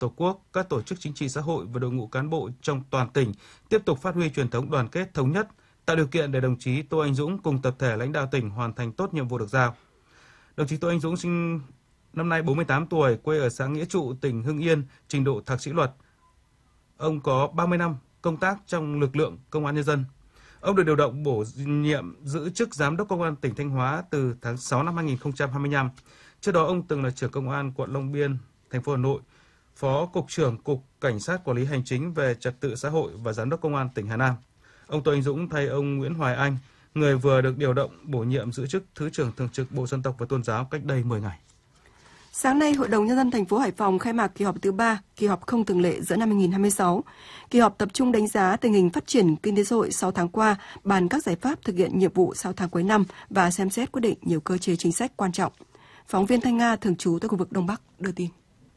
Tổ quốc, các tổ chức chính trị xã hội và đội ngũ cán bộ trong toàn tỉnh tiếp tục phát huy truyền thống đoàn kết thống nhất, tạo điều kiện để đồng chí Tô Anh Dũng cùng tập thể lãnh đạo tỉnh hoàn thành tốt nhiệm vụ được giao. Đồng chí Tô Anh Dũng sinh năm nay 48 tuổi, quê ở xã Nghĩa Trụ, tỉnh Hưng Yên, trình độ thạc sĩ luật. Ông có 30 năm công tác trong lực lượng Công an Nhân dân. Ông được điều động bổ nhiệm giữ chức Giám đốc Công an tỉnh Thanh Hóa từ tháng 6 năm 2025. Trước đó, ông từng là trưởng Công an quận Long Biên, thành phố Hà Nội, Phó Cục trưởng Cục Cảnh sát Quản lý Hành chính về Trật tự xã hội và Giám đốc Công an tỉnh Hà Nam. Ông Tô Anh Dũng thay ông Nguyễn Hoài Anh, người vừa được điều động bổ nhiệm giữ chức Thứ trưởng Thường trực Bộ Dân tộc và Tôn giáo cách đây 10 ngày. Sáng nay, Hội đồng Nhân dân thành phố Hải Phòng khai mạc kỳ họp thứ 3, kỳ họp không thường lệ giữa năm 2026. Kỳ họp tập trung đánh giá tình hình phát triển kinh tế xã hội 6 tháng qua, bàn các giải pháp thực hiện nhiệm vụ 6 tháng cuối năm và xem xét quyết định nhiều cơ chế chính sách quan trọng. Phóng viên Thanh Nga thường trú tại khu vực Đông Bắc đưa tin.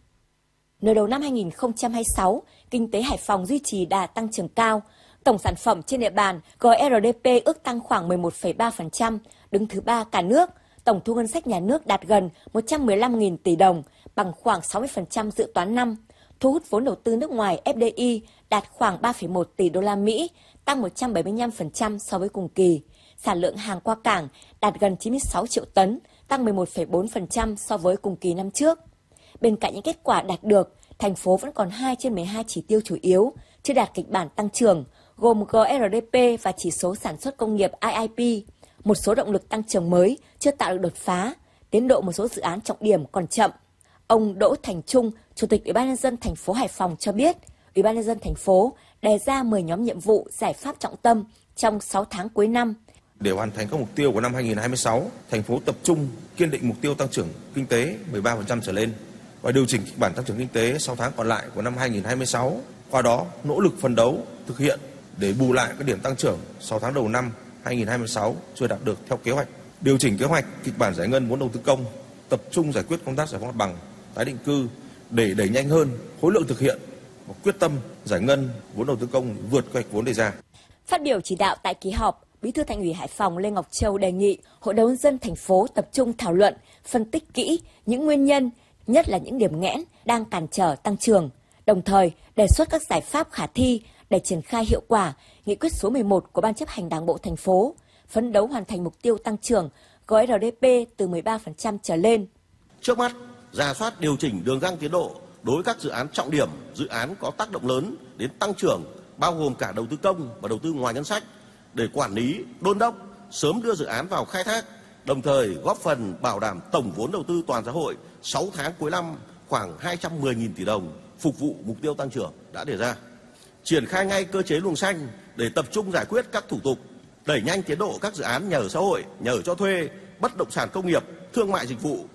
Nửa đầu năm 2026, kinh tế Hải Phòng duy trì đà tăng trưởng cao. Tổng sản phẩm trên địa bàn GRDP ước tăng khoảng 11,3%, đứng thứ 3 cả nước. Tổng thu ngân sách nhà nước đạt gần 115.000 tỷ đồng, bằng khoảng 60% dự toán năm. Thu hút vốn đầu tư nước ngoài FDI đạt khoảng 3,1 tỷ đô la Mỹ, tăng 175% so với cùng kỳ. Sản lượng hàng qua cảng đạt gần 96 triệu tấn, tăng 11,4% so với cùng kỳ năm trước. Bên cạnh những kết quả đạt được, thành phố vẫn còn 2 trên 12 chỉ tiêu chủ yếu, chưa đạt kịch bản tăng trưởng, gồm GRDP và chỉ số sản xuất công nghiệp IIP. Một số động lực tăng trưởng mới chưa tạo được đột phá, tiến độ một số dự án trọng điểm còn chậm. Ông Đỗ Thành Trung, Chủ tịch Ủy ban Nhân dân thành phố Hải Phòng cho biết, Ủy ban Nhân dân thành phố đề ra 10 nhóm nhiệm vụ giải pháp trọng tâm trong 6 tháng cuối năm. Để hoàn thành các mục tiêu của năm 2026, thành phố tập trung kiên định mục tiêu tăng trưởng kinh tế 13% trở lên và điều chỉnh kịch bản tăng trưởng kinh tế 6 tháng còn lại của năm 2026. Qua đó, nỗ lực phấn đấu thực hiện để bù lại các điểm tăng trưởng 6 tháng đầu năm 2026 chưa đạt được theo kế hoạch. Điều chỉnh kế hoạch kịch bản giải ngân vốn đầu tư công, tập trung giải quyết công tác giải phóng mặt bằng, tái định cư để đẩy nhanh hơn khối lượng thực hiện và quyết tâm giải ngân vốn đầu tư công vượt kế hoạch vốn đề ra. Phát biểu chỉ đạo tại kỳ họp, Bí thư Thành ủy Hải Phòng Lê Ngọc Châu đề nghị Hội đồng Nhân dân thành phố tập trung thảo luận, phân tích kỹ những nguyên nhân, nhất là những điểm nghẽn đang cản trở tăng trưởng, đồng thời đề xuất các giải pháp khả thi để triển khai hiệu quả nghị quyết số 11 của Ban chấp hành Đảng bộ thành phố, phấn đấu hoàn thành mục tiêu tăng trưởng GRDP từ 13% trở lên. Trước mắt, rà soát điều chỉnh đường găng tiến độ đối với các dự án trọng điểm, dự án có tác động lớn đến tăng trưởng, bao gồm cả đầu tư công và đầu tư ngoài ngân sách, để quản lý, đôn đốc, sớm đưa dự án vào khai thác, đồng thời góp phần bảo đảm tổng vốn đầu tư toàn xã hội 6 tháng cuối năm khoảng 210.000 tỷ đồng, phục vụ mục tiêu tăng trưởng đã đề ra. Triển khai ngay cơ chế luồng xanh để tập trung giải quyết các thủ tục, đẩy nhanh tiến độ các dự án nhà ở xã hội, nhà ở cho thuê, bất động sản công nghiệp, thương mại dịch vụ.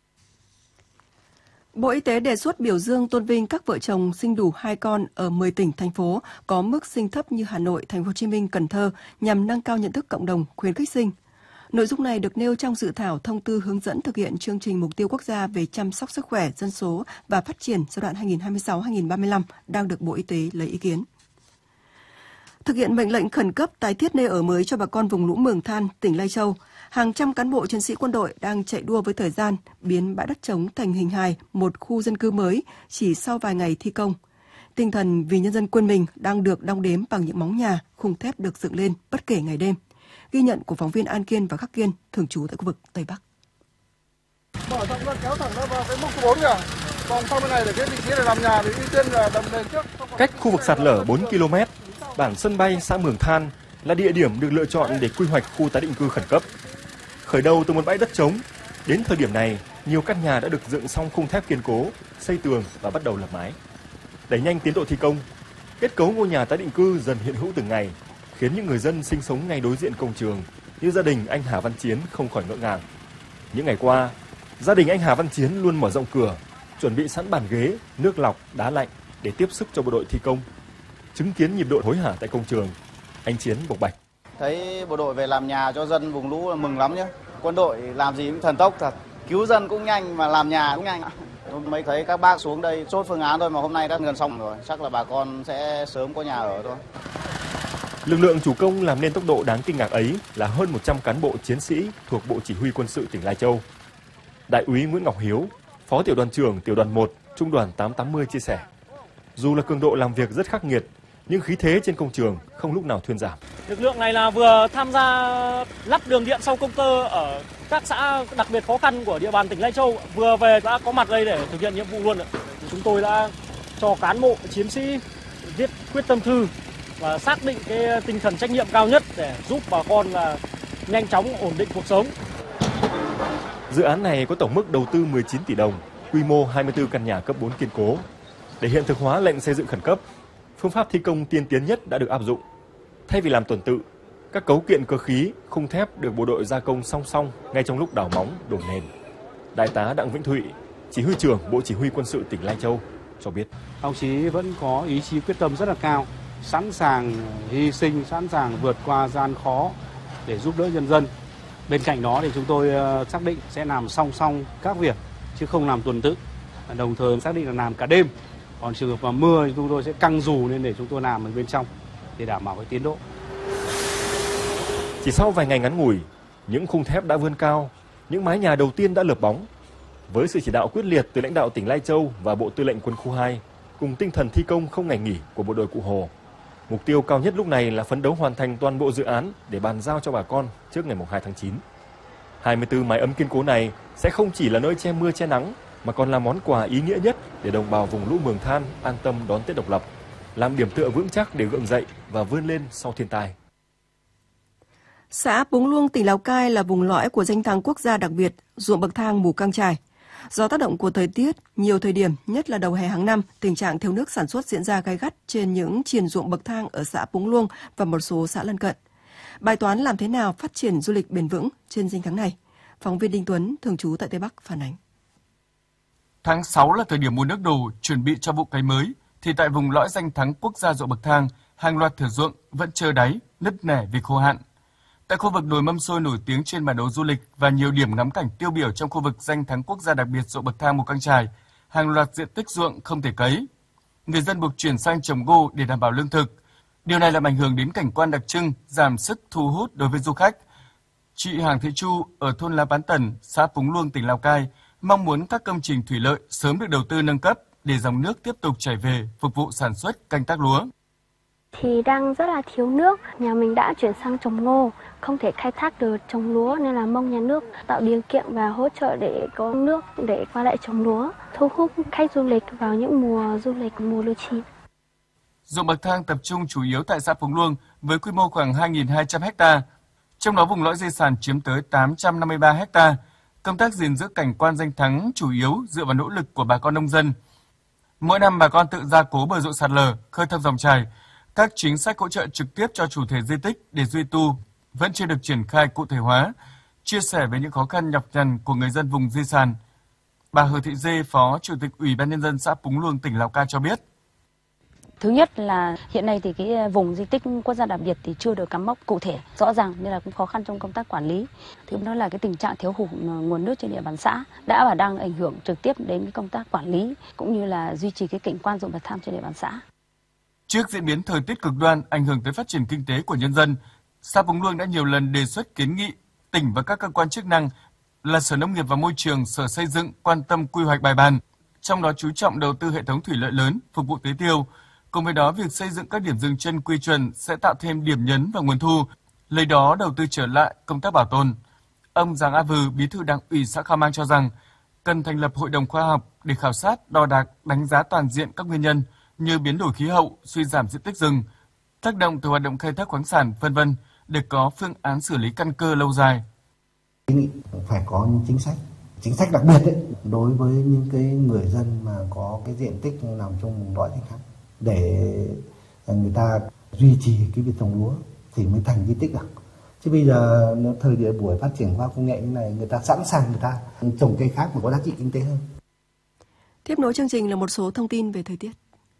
Bộ Y tế đề xuất biểu dương tôn vinh các vợ chồng sinh đủ 2 con ở 10 tỉnh, thành phố có mức sinh thấp như Hà Nội, Thành phố Hồ Chí Minh, Cần Thơ nhằm nâng cao nhận thức cộng đồng, khuyến khích sinh. Nội dung này được nêu trong dự thảo thông tư hướng dẫn thực hiện chương trình mục tiêu quốc gia về chăm sóc sức khỏe, dân số và phát triển giai đoạn 2026-2035 đang được Bộ Y tế lấy ý kiến. Thực hiện mệnh lệnh khẩn cấp tái thiết nơi ở mới cho bà con vùng lũ Mường Than, tỉnh Lai Châu, hàng trăm cán bộ chiến sĩ quân đội đang chạy đua với thời gian biến bãi đất trống thành hình hài một khu dân cư mới chỉ sau vài ngày thi công. Tinh thần vì nhân dân quên mình đang được đong đếm bằng những móng nhà, khung thép được dựng lên bất kể ngày đêm. Ghi nhận của phóng viên An Kiên và Khắc Kiên, thường trú tại khu vực Tây Bắc. Mở rộng ra kéo thẳng ra vào cái mốc số 4 kìa. Còn sau bên này để cái vị trí để làm nhà thì ưu tiên là đầm nền trước. Cách khu vực sạt lở 4 km, bản Sân Bay, xã Mường Than là địa điểm được lựa chọn để quy hoạch khu tái định cư khẩn cấp. Khởi đầu từ một bãi đất trống, đến thời điểm này, nhiều căn nhà đã được dựng xong khung thép kiên cố, xây tường và bắt đầu lập mái. Đẩy nhanh tiến độ thi công, kết cấu ngôi nhà tái định cư dần hiện hữu từng ngày, khiến những người dân sinh sống ngay đối diện công trường như gia đình anh Hà Văn Chiến không khỏi ngỡ ngàng. Những ngày qua, gia đình anh Hà Văn Chiến luôn mở rộng cửa, chuẩn bị sẵn bàn ghế, nước lọc, đá lạnh để tiếp sức cho bộ đội thi công. Chứng kiến nhịp độ hối hả tại công trường, anh Chiến bộc bạch. Thấy bộ đội về làm nhà cho dân vùng lũ mừng lắm nhé. Quân đội làm gì cũng thần tốc thật, cứu dân cũng nhanh mà làm nhà cũng nhanh. Mới thấy các bác xuống đây chốt phương án thôi mà hôm nay đã gần xong rồi, chắc là bà con sẽ sớm có nhà ở thôi. Lực lượng chủ công làm nên tốc độ đáng kinh ngạc ấy là hơn 100 cán bộ chiến sĩ thuộc Bộ Chỉ huy Quân sự tỉnh Lai Châu. Đại úy Nguyễn Ngọc Hiếu, Phó Tiểu đoàn trưởng Tiểu đoàn 1, Trung đoàn 880 chia sẻ. Dù là cường độ làm việc rất khắc nghiệt, nhưng khí thế trên công trường không lúc nào thuyên giảm. Lực lượng này là vừa tham gia lắp đường điện sau công tơ ở các xã đặc biệt khó khăn của địa bàn tỉnh Lai Châu, vừa về đã có mặt đây để thực hiện nhiệm vụ luôn. Chúng tôi đã cho cán bộ chiến sĩ viết quyết tâm thư và xác định cái tinh thần trách nhiệm cao nhất để giúp bà con là nhanh chóng ổn định cuộc sống. Dự án này có tổng mức đầu tư 19 tỷ đồng, quy mô 24 căn nhà cấp 4 kiên cố. Để hiện thực hóa lệnh xây dựng khẩn cấp, phương pháp thi công tiên tiến nhất đã được áp dụng. Thay vì làm tuần tự, các cấu kiện cơ khí, khung thép được bộ đội gia công song song ngay trong lúc đào móng, đổ nền. Đại tá Đặng Vĩnh Thụy, chỉ huy trưởng Bộ Chỉ huy Quân sự tỉnh Lai Châu cho biết. Ông chí vẫn có ý chí quyết tâm rất là cao, sẵn sàng hy sinh, sẵn sàng vượt qua gian khó để giúp đỡ nhân dân. Bên cạnh đó thì chúng tôi xác định sẽ làm song song các việc chứ không làm tuần tự. Đồng thời xác định là làm cả đêm. Còn trường hợp mà mưa thì chúng tôi sẽ căng dù lên để chúng tôi làm ở bên trong để đảm bảo cái tiến độ. Chỉ sau vài ngày ngắn ngủi, những khung thép đã vươn cao, những mái nhà đầu tiên đã lợp bóng. Với sự chỉ đạo quyết liệt từ lãnh đạo tỉnh Lai Châu và Bộ Tư lệnh Quân khu 2, cùng tinh thần thi công không ngày nghỉ của bộ đội Cụ Hồ, mục tiêu cao nhất lúc này là phấn đấu hoàn thành toàn bộ dự án để bàn giao cho bà con trước ngày 2 tháng 9. 24 mái ấm kiên cố này sẽ không chỉ là nơi che mưa che nắng, mà còn là món quà ý nghĩa nhất để đồng bào vùng lũ Mường Than an tâm đón Tết độc lập, làm điểm tựa vững chắc để gượng dậy và vươn lên sau thiên tai. Xã Púng Luông, tỉnh Lào Cai là vùng lõi của danh thắng quốc gia đặc biệt ruộng bậc thang Mù Cang Chải. Do tác động của thời tiết, nhiều thời điểm, nhất là đầu hè hàng năm, tình trạng thiếu nước sản xuất diễn ra gay gắt trên những triền ruộng bậc thang ở xã Púng Luông và một số xã lân cận. Bài toán làm thế nào phát triển du lịch bền vững trên danh thắng này? Phóng viên Đinh Tuấn, thường trú tại Tây Bắc phản ánh. Tháng 6 là thời điểm mua nước đổ, chuẩn bị cho vụ cấy mới, thì tại vùng lõi danh thắng quốc gia ruộng bậc thang, hàng loạt thửa ruộng vẫn trơ đáy, nứt nẻ vì khô hạn. Tại khu vực đồi Mâm Xôi nổi tiếng trên bản đồ du lịch và nhiều điểm ngắm cảnh tiêu biểu trong khu vực danh thắng quốc gia đặc biệt ruộng bậc thang Mù Cang Chải, hàng loạt diện tích ruộng không thể cấy. Người dân buộc chuyển sang trồng ngô để đảm bảo lương thực. Điều này làm ảnh hưởng đến cảnh quan đặc trưng, giảm sức thu hút đối với du khách. Chị Hàng Thị Chu ở thôn La Bán Tần, xã Púng Luông, tỉnh Lào Cai mong muốn các công trình thủy lợi sớm được đầu tư nâng cấp để dòng nước tiếp tục chảy về phục vụ sản xuất canh tác lúa. Thì đang rất là thiếu nước, nhà mình đã chuyển sang trồng ngô, không thể khai thác được trồng lúa nên là mong nhà nước tạo điều kiện và hỗ trợ để có nước để qua lại trồng lúa, thu hút khách du lịch vào những mùa du lịch, mùa lúa chín. Ruộng bậc thang tập trung chủ yếu tại xã Púng Luông với quy mô khoảng 2.200 ha, trong đó vùng lõi di sản chiếm tới 853 ha. Công tác gìn giữ cảnh quan danh thắng chủ yếu dựa vào nỗ lực của bà con nông dân. Mỗi năm bà con tự gia cố bờ ruộng sạt lở, khơi thông dòng chảy. Các chính sách hỗ trợ trực tiếp cho chủ thể di tích để duy tu vẫn chưa được triển khai cụ thể hóa. Chia sẻ về những khó khăn nhọc nhằn của người dân vùng di sản, bà Hờ Thị Dê, Phó Chủ tịch Ủy ban Nhân dân xã Púng Luông, tỉnh Lào Cai cho biết. Thứ nhất là hiện nay thì cái vùng di tích quốc gia đặc biệt thì chưa được cắm mốc cụ thể rõ ràng nên là cũng khó khăn trong công tác quản lý. Thứ đó là cái tình trạng thiếu hụt nguồn nước trên địa bàn xã đã và đang ảnh hưởng trực tiếp đến cái công tác quản lý cũng như là duy trì cái cảnh quan ruộng bậc thang trên địa bàn xã. Trước diễn biến thời tiết cực đoan ảnh hưởng tới phát triển kinh tế của nhân dân, xã Púng Luông đã nhiều lần đề xuất kiến nghị tỉnh và các cơ quan chức năng là Sở Nông nghiệp và Môi trường, Sở Xây dựng quan tâm quy hoạch bài bản, trong đó chú trọng đầu tư hệ thống thủy lợi lớn phục vụ tưới tiêu. Cùng với đó, việc xây dựng các điểm dừng chân quy chuẩn sẽ tạo thêm điểm nhấn và nguồn thu, lấy đó đầu tư trở lại công tác bảo tồn. Ông Giàng A Vừ, Bí thư Đảng ủy xã Khao Mang cho rằng cần thành lập hội đồng khoa học để khảo sát, đo đạc, đánh giá toàn diện các nguyên nhân như biến đổi khí hậu, suy giảm diện tích rừng, tác động từ hoạt động khai thác khoáng sản, v.v. để có phương án xử lý căn cơ lâu dài. Phải có những chính sách đặc biệt đối với những cái người dân mà có cái diện tích nằm trong vùng lõi danh thắng để người ta duy trì cái việc trồng lúa thì mới thành di tích được. Chứ bây giờ thời điểm buổi phát triển khoa học công nghệ như này, người ta sẵn sàng người ta trồng cây khác mà có giá trị kinh tế hơn. Tiếp nối chương trình là một số thông tin về thời tiết.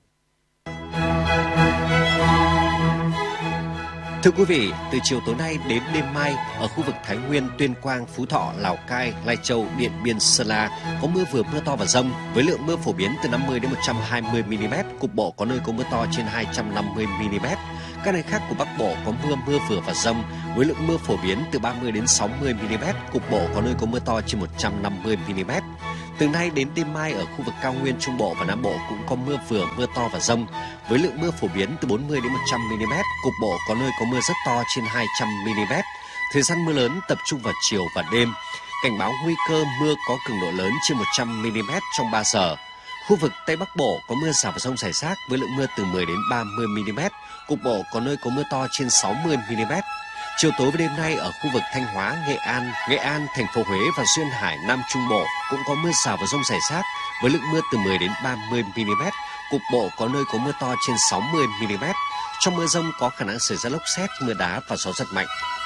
Thưa quý vị, từ chiều tối nay đến đêm mai, ở khu vực Thái Nguyên, Tuyên Quang, Phú Thọ, Lào Cai, Lai Châu, Điện Biên, Sơn La có mưa vừa mưa to và dông với lượng mưa phổ biến từ 50 đến 120 mm, cục bộ có nơi có mưa to trên 250 mm. Các nơi khác của Bắc Bộ có mưa vừa và dông với lượng mưa phổ biến từ 30 đến 60 mm, cục bộ có nơi có mưa to trên 150 mm. Từ nay đến đêm mai ở khu vực cao nguyên Trung Bộ và Nam Bộ cũng có mưa vừa, mưa to và dông, với lượng mưa phổ biến từ 40 đến 100 mm, cục bộ có nơi có mưa rất to trên 200 mm. Thời gian mưa lớn tập trung vào chiều và đêm. Cảnh báo nguy cơ mưa có cường độ lớn trên 100 mm trong 3 giờ. Khu vực Tây Bắc Bộ có mưa rào và dông rải rác với lượng mưa từ 10 đến 30 mm, cục bộ có nơi có mưa to trên 60 mm. Chiều tối và đêm nay ở khu vực Thanh Hóa, Nghệ An, thành phố Huế và Duyên Hải, Nam Trung Bộ cũng có mưa rào và dông rải rác với lượng mưa từ 10 đến 30 mm, cục bộ có nơi có mưa to trên 60 mm. Trong mưa dông có khả năng xảy ra lốc sét, mưa đá và gió giật mạnh.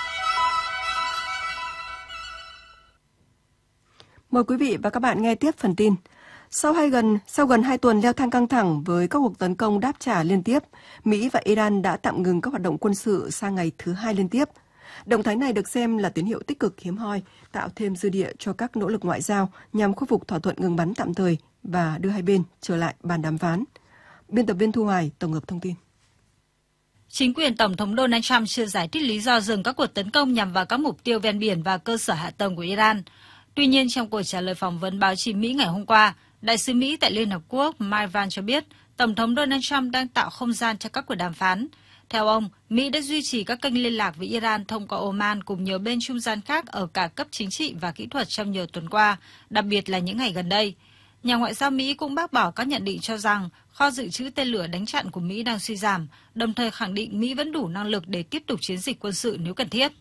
Mời quý vị và các bạn nghe tiếp phần tin. Sau gần 2 tuần leo thang căng thẳng với các cuộc tấn công đáp trả liên tiếp, Mỹ và Iran đã tạm ngừng các hoạt động quân sự sang ngày thứ 2 liên tiếp. Động thái này được xem là tín hiệu tích cực hiếm hoi, tạo thêm dư địa cho các nỗ lực ngoại giao nhằm khôi phục thỏa thuận ngừng bắn tạm thời và đưa hai bên trở lại bàn đàm phán. Biên tập viên Thu Hoài tổng hợp thông tin. Chính quyền Tổng thống Donald Trump chưa giải thích lý do dừng các cuộc tấn công nhằm vào các mục tiêu ven biển và cơ sở hạ tầng của Iran. Tuy nhiên, trong cuộc trả lời phỏng vấn báo chí Mỹ ngày hôm qua, Đại sứ Mỹ tại Liên Hợp Quốc Mike Vann cho biết Tổng thống Donald Trump đang tạo không gian cho các cuộc đàm phán. Theo ông, Mỹ đã duy trì các kênh liên lạc với Iran thông qua Oman cùng nhiều bên trung gian khác ở cả cấp chính trị và kỹ thuật trong nhiều tuần qua, đặc biệt là những ngày gần đây. Nhà ngoại giao Mỹ cũng bác bỏ các nhận định cho rằng kho dự trữ tên lửa đánh chặn của Mỹ đang suy giảm, đồng thời khẳng định Mỹ vẫn đủ năng lực để tiếp tục chiến dịch quân sự nếu cần thiết.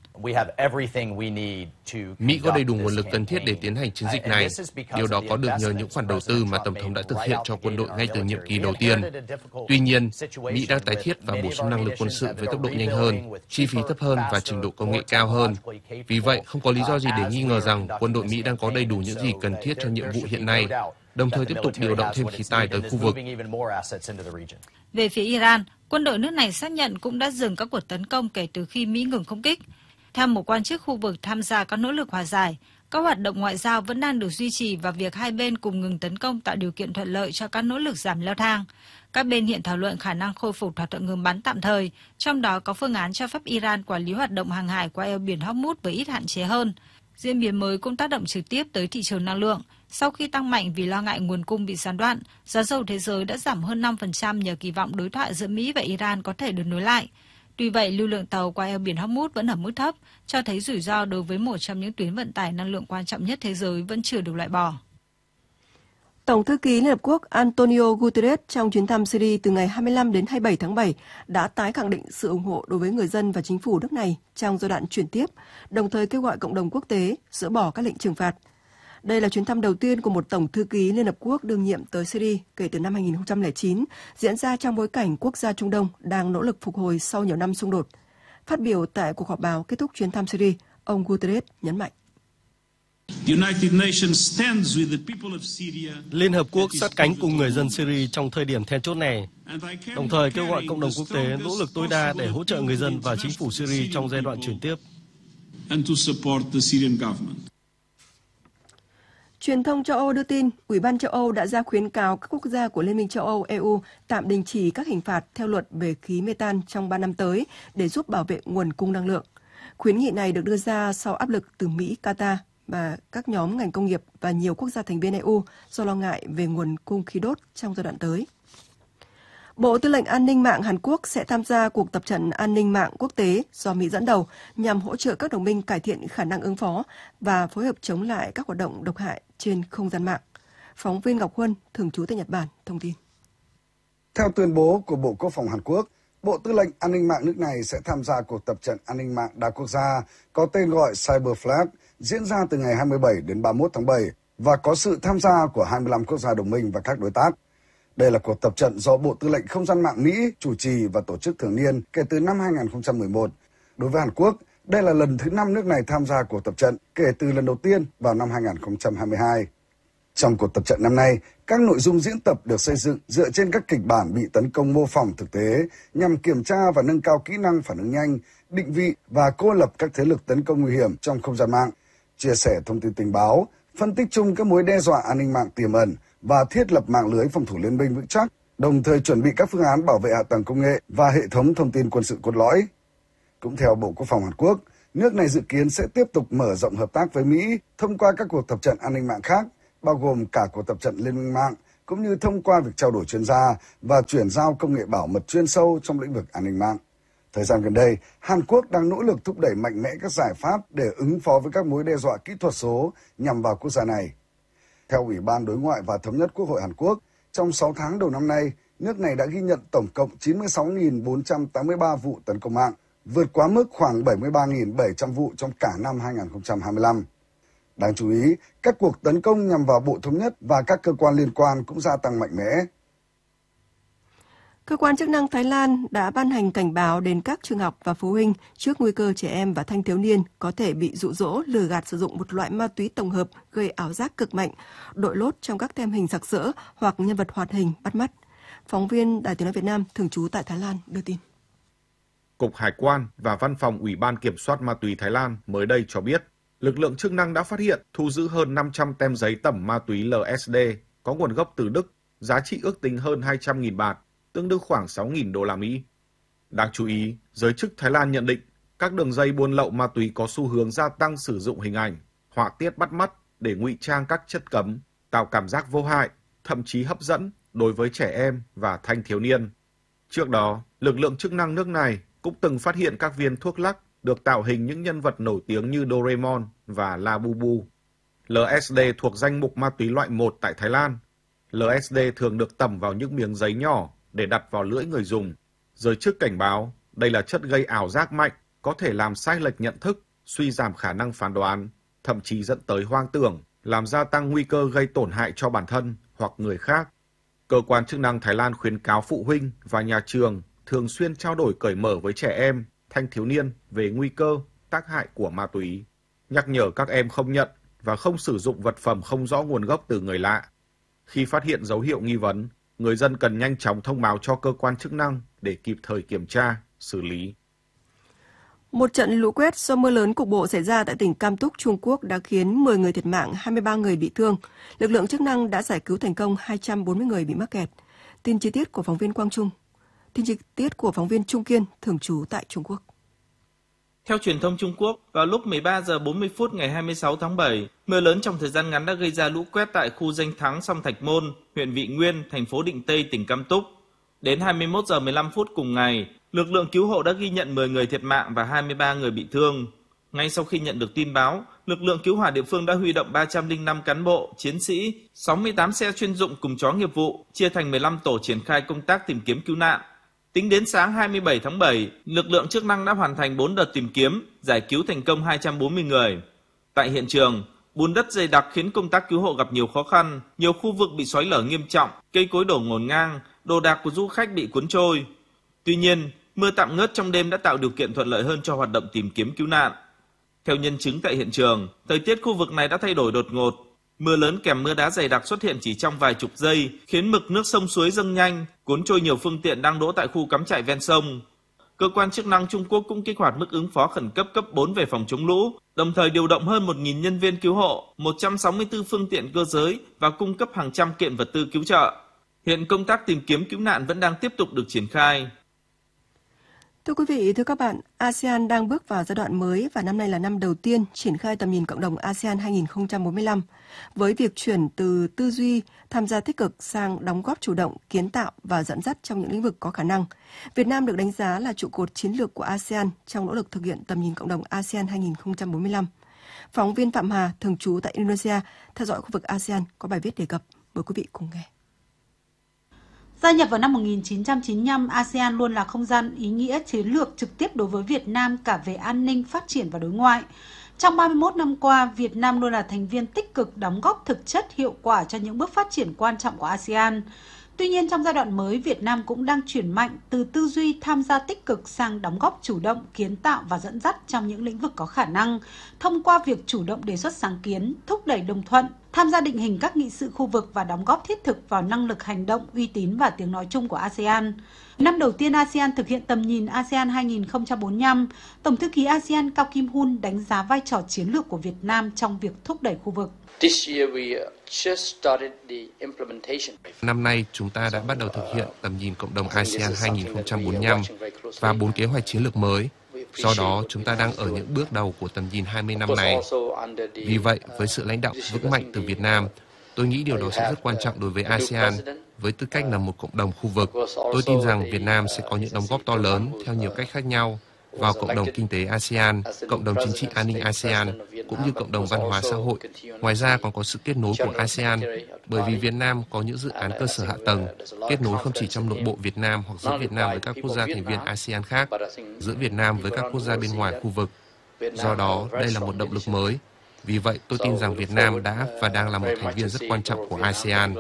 Mỹ có đầy đủ nguồn lực cần thiết để tiến hành chiến dịch này. Điều đó có được nhờ những khoản đầu tư mà Tổng thống đã thực hiện cho quân đội ngay từ nhiệm kỳ đầu tiên. Tuy nhiên, Mỹ đang tái thiết và bổ sung năng lực quân sự với tốc độ nhanh hơn, chi phí thấp hơn và trình độ công nghệ cao hơn. Vì vậy, không có lý do gì để nghi ngờ rằng quân đội Mỹ đang có đầy đủ những gì cần thiết cho nhiệm vụ hiện nay, đồng thời tiếp tục điều động thêm khí tài tới khu vực. Về phía Iran, quân đội nước này xác nhận cũng đã dừng các cuộc tấn công kể từ khi Mỹ ngừng không kích. Theo một quan chức khu vực tham gia các nỗ lực hòa giải, các hoạt động ngoại giao vẫn đang được duy trì và việc hai bên cùng ngừng tấn công tạo điều kiện thuận lợi cho các nỗ lực giảm leo thang. Các bên hiện thảo luận khả năng khôi phục thỏa thuận ngừng bắn tạm thời, trong đó có phương án cho phép Iran quản lý hoạt động hàng hải qua eo biển Hormuz với ít hạn chế hơn. Diễn biến mới cũng tác động trực tiếp tới thị trường năng lượng. Sau khi tăng mạnh vì lo ngại nguồn cung bị gián đoạn, giá dầu thế giới đã giảm hơn 5% nhờ kỳ vọng đối thoại giữa Mỹ và Iran có thể được nối lại. Tuy vậy, lưu lượng tàu qua eo biển Hormuz vẫn ở mức thấp, cho thấy rủi ro đối với một trong những tuyến vận tải năng lượng quan trọng nhất thế giới vẫn chưa được loại bỏ. Tổng thư ký Liên Hợp Quốc Antonio Guterres trong chuyến thăm Syria từ ngày 25 đến 27 tháng 7 đã tái khẳng định sự ủng hộ đối với người dân và chính phủ nước này trong giai đoạn chuyển tiếp, đồng thời kêu gọi cộng đồng quốc tế dỡ bỏ các lệnh trừng phạt. Đây là chuyến thăm đầu tiên của một Tổng thư ký Liên Hợp Quốc đương nhiệm tới Syria kể từ năm 2009, diễn ra trong bối cảnh quốc gia Trung Đông đang nỗ lực phục hồi sau nhiều năm xung đột. Phát biểu tại cuộc họp báo kết thúc chuyến thăm Syria, ông Guterres nhấn mạnh. Liên Hợp Quốc sát cánh cùng người dân Syria trong thời điểm then chốt này, đồng thời kêu gọi cộng đồng quốc tế nỗ lực tối đa để hỗ trợ người dân và chính phủ Syria trong giai đoạn chuyển tiếp. Truyền thông châu Âu đưa tin, Ủy ban châu Âu đã ra khuyến cáo các quốc gia của Liên minh châu Âu EU tạm đình chỉ các hình phạt theo luật về khí metan trong 3 năm tới để giúp bảo vệ nguồn cung năng lượng. Khuyến nghị này được đưa ra sau áp lực từ Mỹ, Qatar và các nhóm ngành công nghiệp và nhiều quốc gia thành viên EU do lo ngại về nguồn cung khí đốt trong giai đoạn tới. Bộ Tư lệnh An ninh mạng Hàn Quốc sẽ tham gia cuộc tập trận an ninh mạng quốc tế do Mỹ dẫn đầu nhằm hỗ trợ các đồng minh cải thiện khả năng ứng phó và phối hợp chống lại các hoạt động độc hại trên không gian mạng. Phóng viên Ngọc Huân, thường trú tại Nhật Bản, thông tin. Theo tuyên bố của Bộ Quốc phòng Hàn Quốc, Bộ Tư lệnh An ninh mạng nước này sẽ tham gia cuộc tập trận an ninh mạng đa quốc gia có tên gọi Cyberflag diễn ra từ ngày 27 đến 31 tháng 7 và có sự tham gia của 25 quốc gia đồng minh và các đối tác. Đây là cuộc tập trận do Bộ Tư lệnh Không gian mạng Mỹ chủ trì và tổ chức thường niên kể từ năm 2011. Đối với Hàn Quốc, đây là lần thứ 5 nước này tham gia cuộc tập trận kể từ lần đầu tiên vào năm 2022. Trong cuộc tập trận năm nay, các nội dung diễn tập được xây dựng dựa trên các kịch bản bị tấn công mô phỏng thực tế nhằm kiểm tra và nâng cao kỹ năng phản ứng nhanh, định vị và cô lập các thế lực tấn công nguy hiểm trong không gian mạng, chia sẻ thông tin tình báo, phân tích chung các mối đe dọa an ninh mạng tiềm ẩn và thiết lập mạng lưới phòng thủ liên minh vững chắc, đồng thời chuẩn bị các phương án bảo vệ hạ tầng công nghệ và hệ thống thông tin quân sự cốt lõi. Cũng theo Bộ Quốc phòng Hàn Quốc, nước này dự kiến sẽ tiếp tục mở rộng hợp tác với Mỹ thông qua các cuộc tập trận an ninh mạng khác, bao gồm cả cuộc tập trận liên minh mạng, cũng như thông qua việc trao đổi chuyên gia và chuyển giao công nghệ bảo mật chuyên sâu trong lĩnh vực an ninh mạng. Thời gian gần đây, Hàn Quốc đang nỗ lực thúc đẩy mạnh mẽ các giải pháp để ứng phó với các mối đe dọa kỹ thuật số nhằm vào quốc gia này. Theo Ủy ban Đối ngoại và Thống nhất Quốc hội Hàn Quốc, trong 6 tháng đầu năm nay, nước này đã ghi nhận tổng cộng 96.483 vụ tấn công mạng, vượt quá mức khoảng 73.700 vụ trong cả năm 2025. Đáng chú ý, các cuộc tấn công nhằm vào Bộ Thống nhất và các cơ quan liên quan cũng gia tăng mạnh mẽ. Cơ quan chức năng Thái Lan đã ban hành cảnh báo đến các trường học và phụ huynh trước nguy cơ trẻ em và thanh thiếu niên có thể bị dụ dỗ lừa gạt sử dụng một loại ma túy tổng hợp gây ảo giác cực mạnh, đội lốt trong các tem hình sặc sỡ hoặc nhân vật hoạt hình bắt mắt. Phóng viên Đài Tiếng nói Việt Nam thường trú tại Thái Lan đưa tin. Cục Hải quan và Văn phòng Ủy ban Kiểm soát Ma túy Thái Lan mới đây cho biết, lực lượng chức năng đã phát hiện thu giữ hơn 500 tem giấy tẩm ma túy LSD có nguồn gốc từ Đức, giá trị ước tính hơn 200.000 baht, tương đương khoảng 6.000 đô la Mỹ. Đáng chú ý, giới chức Thái Lan nhận định các đường dây buôn lậu ma túy có xu hướng gia tăng sử dụng hình ảnh, họa tiết bắt mắt để ngụy trang các chất cấm, tạo cảm giác vô hại, thậm chí hấp dẫn đối với trẻ em và thanh thiếu niên. Trước đó, lực lượng chức năng nước này cũng từng phát hiện các viên thuốc lắc được tạo hình những nhân vật nổi tiếng như Doraemon và Labubu. LSD thuộc danh mục ma túy loại 1 tại Thái Lan. LSD thường được tẩm vào những miếng giấy nhỏ để đặt vào lưỡi người dùng. Giới chức cảnh báo đây là chất gây ảo giác mạnh, có thể làm sai lệch nhận thức, suy giảm khả năng phán đoán, thậm chí dẫn tới hoang tưởng, làm gia tăng nguy cơ gây tổn hại cho bản thân hoặc người khác. Cơ quan chức năng Thái Lan khuyến cáo phụ huynh và nhà trường thường xuyên trao đổi cởi mở với trẻ em, thanh thiếu niên về nguy cơ, tác hại của ma túy, nhắc nhở các em không nhận và không sử dụng vật phẩm không rõ nguồn gốc từ người lạ. Khi phát hiện dấu hiệu nghi vấn, người dân cần nhanh chóng thông báo cho cơ quan chức năng để kịp thời kiểm tra, xử lý. Một trận lũ quét do mưa lớn cục bộ xảy ra tại tỉnh Cam Túc, Trung Quốc đã khiến 10 người thiệt mạng, 23 người bị thương. Lực lượng chức năng đã giải cứu thành công 240 người bị mắc kẹt. Tin chi tiết của phóng viên Quang Trung. Tin chi tiết của phóng viên Trung Kiên, thường trú tại Trung Quốc. Theo truyền thông Trung Quốc, vào lúc 13 giờ 40 phút ngày 26 tháng 7, mưa lớn trong thời gian ngắn đã gây ra lũ quét tại khu danh thắng Song Thạch Môn, huyện Vị Nguyên, thành phố Định Tây, tỉnh Cam Túc. Đến 21 giờ 15 phút cùng ngày, lực lượng cứu hộ đã ghi nhận 10 người thiệt mạng và 23 người bị thương. Ngay sau khi nhận được tin báo, lực lượng cứu hỏa địa phương đã huy động 305 cán bộ, chiến sĩ, 68 xe chuyên dụng cùng chó nghiệp vụ, chia thành 15 tổ triển khai công tác tìm kiếm cứu nạn. Tính đến sáng 27 tháng 7, lực lượng chức năng đã hoàn thành 4 đợt tìm kiếm, giải cứu thành công 240 người. Tại hiện trường, bùn đất dày đặc khiến công tác cứu hộ gặp nhiều khó khăn, nhiều khu vực bị xói lở nghiêm trọng, cây cối đổ ngổn ngang, đồ đạc của du khách bị cuốn trôi. Tuy nhiên, mưa tạm ngớt trong đêm đã tạo điều kiện thuận lợi hơn cho hoạt động tìm kiếm cứu nạn. Theo nhân chứng tại hiện trường, thời tiết khu vực này đã thay đổi đột ngột. Mưa lớn kèm mưa đá dày đặc xuất hiện chỉ trong vài chục giây, khiến mực nước sông suối dâng nhanh, cuốn trôi nhiều phương tiện đang đỗ tại khu cắm trại ven sông. Cơ quan chức năng Trung Quốc cũng kích hoạt mức ứng phó khẩn cấp cấp 4 về phòng chống lũ, đồng thời điều động hơn 1.000 nhân viên cứu hộ, 164 phương tiện cơ giới và cung cấp hàng trăm kiện vật tư cứu trợ. Hiện công tác tìm kiếm cứu nạn vẫn đang tiếp tục được triển khai. Thưa quý vị, thưa các bạn, ASEAN đang bước vào giai đoạn mới và năm nay là năm đầu tiên triển khai tầm nhìn cộng đồng ASEAN 2045. Với việc chuyển từ tư duy tham gia tích cực sang đóng góp chủ động, kiến tạo và dẫn dắt trong những lĩnh vực có khả năng, Việt Nam được đánh giá là trụ cột chiến lược của ASEAN trong nỗ lực thực hiện tầm nhìn cộng đồng ASEAN 2045. Phóng viên Phạm Hà, thường trú tại Indonesia, theo dõi khu vực ASEAN có bài viết đề cập. Mời quý vị cùng nghe. Gia nhập vào năm 1995, ASEAN luôn là không gian ý nghĩa chiến lược trực tiếp đối với Việt Nam cả về an ninh, phát triển và đối ngoại. Trong 31 năm qua, Việt Nam luôn là thành viên tích cực đóng góp thực chất hiệu quả cho những bước phát triển quan trọng của ASEAN. Tuy nhiên, trong giai đoạn mới, Việt Nam cũng đang chuyển mạnh từ tư duy tham gia tích cực sang đóng góp chủ động, kiến tạo và dẫn dắt trong những lĩnh vực có khả năng, thông qua việc chủ động đề xuất sáng kiến, thúc đẩy đồng thuận, tham gia định hình các nghị sự khu vực và đóng góp thiết thực vào năng lực hành động, uy tín và tiếng nói chung của ASEAN. Năm đầu tiên ASEAN thực hiện tầm nhìn ASEAN 2045, Tổng thư ký ASEAN Cao Kim Hun đánh giá vai trò chiến lược của Việt Nam trong việc thúc đẩy khu vực. Năm nay, chúng ta đã bắt đầu thực hiện tầm nhìn cộng đồng ASEAN 2045 và 4 kế hoạch chiến lược mới. Do đó, chúng ta đang ở những bước đầu của tầm nhìn 20 năm này. Vì vậy, với sự lãnh đạo vững mạnh từ Việt Nam, Tôi nghĩ điều đó sẽ rất quan trọng đối với ASEAN. Với tư cách là một cộng đồng khu vực, tôi tin rằng Việt Nam sẽ có những đóng góp to lớn theo nhiều cách khác nhau vào cộng đồng kinh tế ASEAN, cộng đồng chính trị an ninh ASEAN, cũng như cộng đồng văn hóa xã hội. Ngoài ra còn có sự kết nối của ASEAN, bởi vì Việt Nam có những dự án cơ sở hạ tầng, kết nối không chỉ trong nội bộ Việt Nam hoặc giữa Việt Nam với các quốc gia thành viên ASEAN khác, giữa Việt Nam với các quốc gia bên ngoài khu vực. Do đó, đây là một động lực mới. Vì vậy, tôi tin rằng Việt Nam đã và đang là một thành viên rất quan trọng của ASEAN.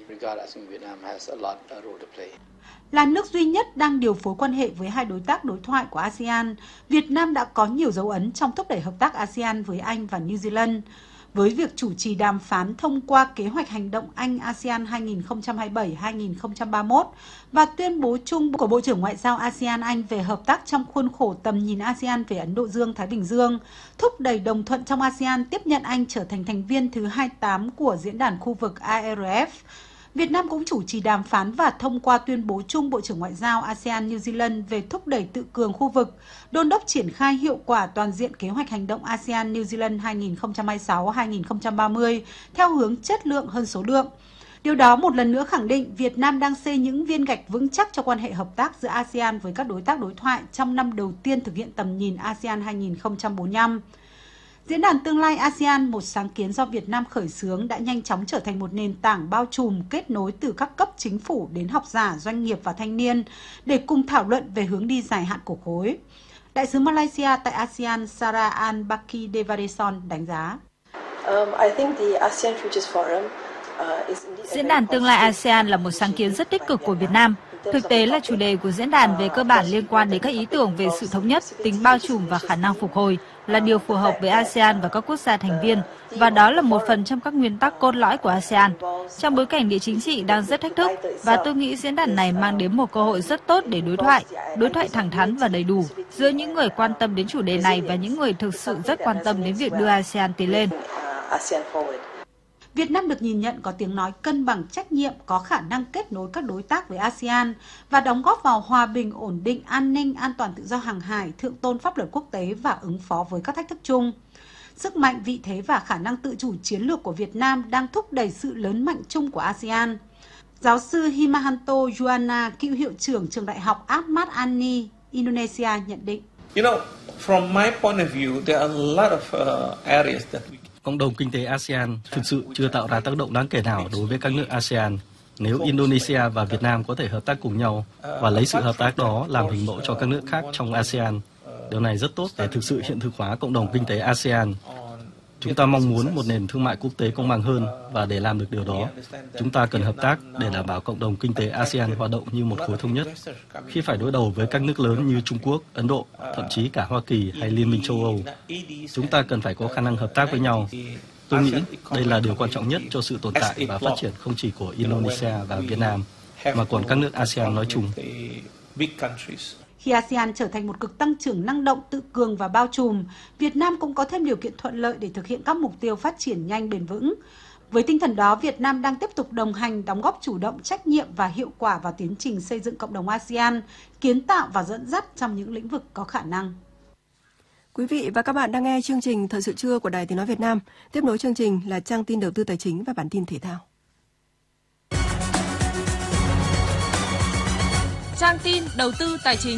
Là nước duy nhất đang điều phối quan hệ với hai đối tác đối thoại của ASEAN, Việt Nam đã có nhiều dấu ấn trong thúc đẩy hợp tác ASEAN với Anh và New Zealand. Với việc chủ trì đàm phán thông qua kế hoạch hành động Anh-ASEAN 2027-2031 và tuyên bố chung của Bộ trưởng Ngoại giao ASEAN-Anh về hợp tác trong khuôn khổ tầm nhìn ASEAN về Ấn Độ Dương-Thái Bình Dương, thúc đẩy đồng thuận trong ASEAN tiếp nhận Anh trở thành thành viên thứ 28 của diễn đàn khu vực ARF. Việt Nam cũng chủ trì đàm phán và thông qua tuyên bố chung Bộ trưởng Ngoại giao ASEAN-New Zealand về thúc đẩy tự cường khu vực, đôn đốc triển khai hiệu quả toàn diện kế hoạch hành động ASEAN-New Zealand 2026-2030 theo hướng chất lượng hơn số lượng. Điều đó một lần nữa khẳng định Việt Nam đang xây những viên gạch vững chắc cho quan hệ hợp tác giữa ASEAN với các đối tác đối thoại trong năm đầu tiên thực hiện tầm nhìn ASEAN 2045. Diễn đàn tương lai ASEAN, một sáng kiến do Việt Nam khởi xướng, đã nhanh chóng trở thành một nền tảng bao trùm kết nối từ các cấp chính phủ đến học giả, doanh nghiệp và thanh niên để cùng thảo luận về hướng đi dài hạn của khối. Đại sứ Malaysia tại ASEAN Sarah Al-Baki Devareson đánh giá. Diễn đàn tương lai ASEAN là một sáng kiến rất tích cực của Việt Nam. Thực tế là chủ đề của diễn đàn về cơ bản liên quan đến các ý tưởng về sự thống nhất, tính bao trùm và khả năng phục hồi, là điều phù hợp với ASEAN và các quốc gia thành viên, và đó là một phần trong các nguyên tắc cốt lõi của ASEAN. Trong bối cảnh địa chính trị đang rất thách thức, và tôi nghĩ diễn đàn này mang đến một cơ hội rất tốt để đối thoại thẳng thắn và đầy đủ giữa những người quan tâm đến chủ đề này và những người thực sự rất quan tâm đến việc đưa ASEAN tiến lên. Việt Nam được nhìn nhận có tiếng nói cân bằng trách nhiệm, có khả năng kết nối các đối tác với ASEAN và đóng góp vào hòa bình, ổn định, an ninh, an toàn tự do hàng hải, thượng tôn pháp luật quốc tế và ứng phó với các thách thức chung. Sức mạnh, vị thế và khả năng tự chủ chiến lược của Việt Nam đang thúc đẩy sự lớn mạnh chung của ASEAN. Giáo sư Himahanto Juwana, cựu hiệu trưởng trường đại học Ahmad Ani, Indonesia nhận định. Cộng đồng kinh tế ASEAN thực sự chưa tạo ra tác động đáng kể nào đối với các nước ASEAN. Nếu Indonesia và Việt Nam có thể hợp tác cùng nhau và lấy sự hợp tác đó làm hình mẫu cho các nước khác trong ASEAN, điều này rất tốt để thực sự hiện thực hóa cộng đồng kinh tế ASEAN. Chúng ta mong muốn một nền thương mại quốc tế công bằng hơn, và để làm được điều đó, chúng ta cần hợp tác để đảm bảo cộng đồng kinh tế ASEAN hoạt động như một khối thống nhất. Khi phải đối đầu với các nước lớn như Trung Quốc, Ấn Độ, thậm chí cả Hoa Kỳ hay Liên minh châu Âu, chúng ta cần phải có khả năng hợp tác với nhau. Tôi nghĩ đây là điều quan trọng nhất cho sự tồn tại và phát triển không chỉ của Indonesia và Việt Nam, mà còn các nước ASEAN nói chung. Khi ASEAN trở thành một cực tăng trưởng năng động, tự cường và bao trùm, Việt Nam cũng có thêm điều kiện thuận lợi để thực hiện các mục tiêu phát triển nhanh bền vững. Với tinh thần đó, Việt Nam đang tiếp tục đồng hành, đóng góp chủ động, trách nhiệm và hiệu quả vào tiến trình xây dựng cộng đồng ASEAN, kiến tạo và dẫn dắt trong những lĩnh vực có khả năng. Quý vị và các bạn đang nghe chương trình Thời sự trưa của Đài Tiếng nói Việt Nam. Tiếp nối chương trình là trang tin đầu tư tài chính và bản tin thể thao. Trang tin đầu tư tài chính.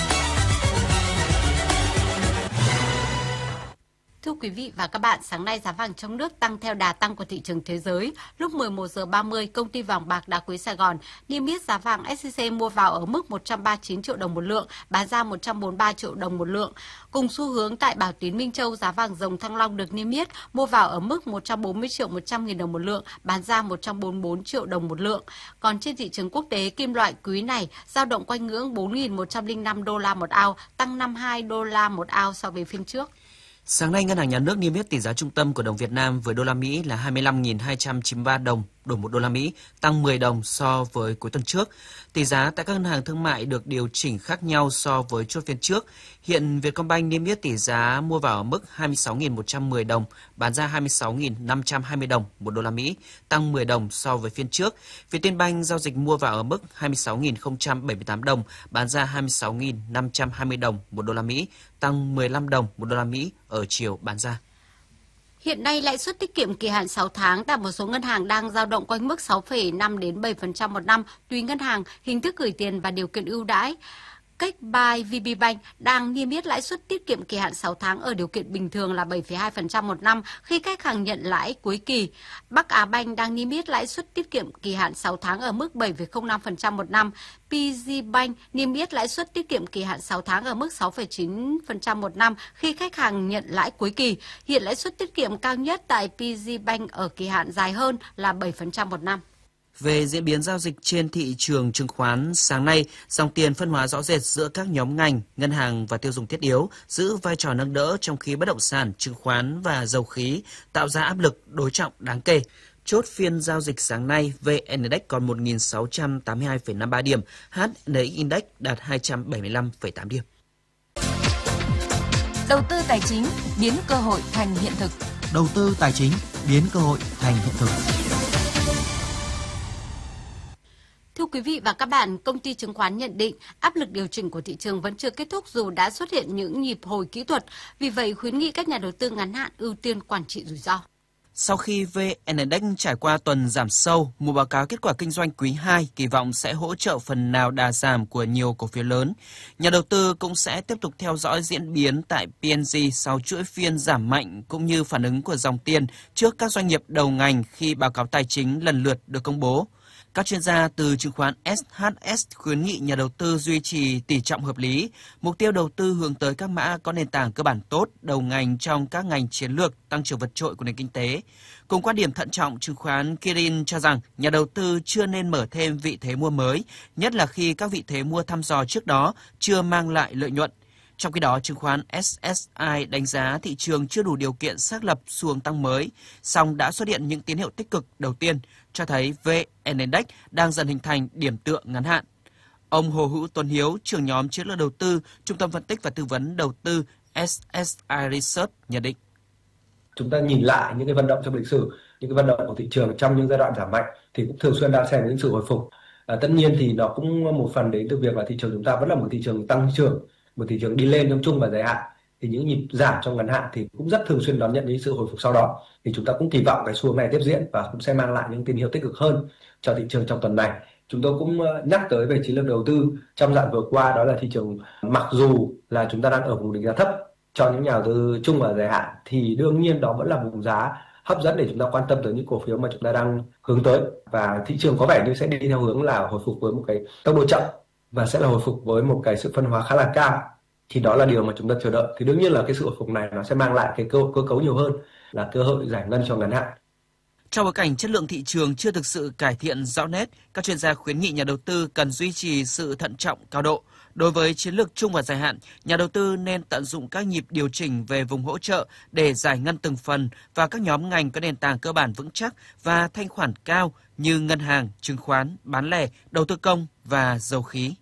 Thưa quý vị và các bạn, sáng nay giá vàng trong nước tăng theo đà tăng của thị trường thế giới. Lúc 11 giờ 30, công ty vàng bạc đá quý Sài Gòn niêm yết giá vàng SJC mua vào ở mức 139 triệu đồng một lượng, bán ra 143 triệu đồng một lượng. Cùng xu hướng tại Bảo Tín Minh Châu, giá vàng dòng Thăng Long được niêm yết mua vào ở mức 140 triệu 100 nghìn đồng một lượng, bán ra 144 triệu đồng một lượng. Còn trên thị trường quốc tế, kim loại quý này dao động quanh ngưỡng 4.105 đô la một ao, tăng 52 đô la một ao so với phiên trước. Sáng nay, Ngân hàng Nhà nước niêm yết tỷ giá trung tâm của đồng Việt Nam với đô la Mỹ là 25.293 đồng đổi 1 đô la Mỹ, tăng 10 đồng so với cuối tuần trước. Tỷ giá tại các ngân hàng thương mại được điều chỉnh khác nhau so với chốt phiên trước. Hiện Vietcombank niêm yết tỷ giá mua vào ở mức 26.110 đồng, bán ra 26.520 đồng 1 đô la Mỹ, tăng 10 đồng so với phiên trước. Vietinbank giao dịch mua vào ở mức 26.078 đồng, bán ra 26.520 đồng 1 đô la Mỹ, tăng 15 đồng 1 đô la Mỹ ở chiều bán ra. Hiện nay, lãi suất tiết kiệm kỳ hạn 6 tháng tại một số ngân hàng đang dao động quanh mức 6,5 đến 7% một năm, tùy ngân hàng, hình thức gửi tiền và điều kiện ưu đãi. Cách Buy VPBank đang niêm yết lãi suất tiết kiệm kỳ hạn 6 tháng ở điều kiện bình thường là 7,2% một năm khi khách hàng nhận lãi cuối kỳ. Bắc Á Bank đang niêm yết lãi suất tiết kiệm kỳ hạn 6 tháng ở mức 7,05% một năm. PG Bank niêm yết lãi suất tiết kiệm kỳ hạn 6 tháng ở mức 6,9% một năm khi khách hàng nhận lãi cuối kỳ. Hiện lãi suất tiết kiệm cao nhất tại PG Bank ở kỳ hạn dài hơn là 7% một năm. Về diễn biến giao dịch trên thị trường chứng khoán, sáng nay, dòng tiền phân hóa rõ rệt giữa các nhóm ngành, ngân hàng và tiêu dùng thiết yếu giữ vai trò nâng đỡ, trong khi bất động sản, chứng khoán và dầu khí tạo ra áp lực đối trọng đáng kể. Chốt phiên giao dịch sáng nay, VN Index còn 1.682,53 điểm, HNX Index đạt 275,8 điểm. Đầu tư tài chính biến cơ hội thành hiện thực. Đầu tư tài chính biến cơ hội thành hiện thực. Thưa quý vị và các bạn, công ty chứng khoán nhận định áp lực điều chỉnh của thị trường vẫn chưa kết thúc dù đã xuất hiện những nhịp hồi kỹ thuật. Vì vậy, khuyến nghị các nhà đầu tư ngắn hạn ưu tiên quản trị rủi ro. Sau khi VN Index trải qua tuần giảm sâu, một báo cáo kết quả kinh doanh quý 2 kỳ vọng sẽ hỗ trợ phần nào đà giảm của nhiều cổ phiếu lớn. Nhà đầu tư cũng sẽ tiếp tục theo dõi diễn biến tại P&G sau chuỗi phiên giảm mạnh cũng như phản ứng của dòng tiền trước các doanh nghiệp đầu ngành khi báo cáo tài chính lần lượt được công bố. Các chuyên gia từ chứng khoán SHS khuyến nghị nhà đầu tư duy trì tỷ trọng hợp lý, mục tiêu đầu tư hướng tới các mã có nền tảng cơ bản tốt, đầu ngành trong các ngành chiến lược tăng trưởng vượt trội của nền kinh tế. Cùng quan điểm thận trọng, chứng khoán Kirin cho rằng nhà đầu tư chưa nên mở thêm vị thế mua mới, nhất là khi các vị thế mua thăm dò trước đó chưa mang lại lợi nhuận. Trong khi đó, chứng khoán SSI đánh giá thị trường chưa đủ điều kiện xác lập xu hướng tăng mới, song đã xuất hiện những tín hiệu tích cực đầu tiên, cho thấy VN Index đang dần hình thành điểm tựa ngắn hạn. Ông Hồ Hữu Tuấn Hiếu, trưởng nhóm chiến lược đầu tư, Trung tâm phân tích và tư vấn đầu tư SSI Research nhận định. Chúng ta nhìn lại những cái vận động trong lịch sử, những cái vận động của thị trường trong những giai đoạn giảm mạnh thì cũng thường xuyên đã xem những sự hồi phục. Tất nhiên thì nó cũng một phần đến từ việc là thị trường chúng ta vẫn là một thị trường tăng trưởng, một thị trường đi lên trong chung và dài hạn, thì những nhịp giảm trong ngắn hạn thì cũng rất thường xuyên đón nhận những sự hồi phục sau đó. Thì chúng ta cũng kỳ vọng cái xu hướng này tiếp diễn và cũng sẽ mang lại những tín hiệu tích cực hơn cho thị trường trong tuần này. Chúng tôi cũng nhắc tới về chiến lược đầu tư trong giai đoạn vừa qua, đó là thị trường mặc dù là chúng ta đang ở vùng định giá thấp cho những nhà đầu tư chung và dài hạn thì đương nhiên đó vẫn là vùng giá hấp dẫn để chúng ta quan tâm tới những cổ phiếu mà chúng ta đang hướng tới, và thị trường có vẻ như sẽ đi theo hướng là hồi phục với một cái tốc độ chậm và sẽ là hồi phục với một cái sự phân hóa khá là cao. Thì đó là điều mà chúng ta chờ đợi. Thì đương nhiên là cái sự hồi phục này nó sẽ mang lại cái cơ cấu nhiều hơn là cơ hội giải ngân cho ngắn hạn. Trong bối cảnh chất lượng thị trường chưa thực sự cải thiện rõ nét, các chuyên gia khuyến nghị nhà đầu tư cần duy trì sự thận trọng cao độ. Đối với chiến lược chung và dài hạn, nhà đầu tư nên tận dụng các nhịp điều chỉnh về vùng hỗ trợ để giải ngân từng phần vào các nhóm ngành có nền tảng cơ bản vững chắc và thanh khoản cao như ngân hàng, chứng khoán, bán lẻ, đầu tư công và dầu khí.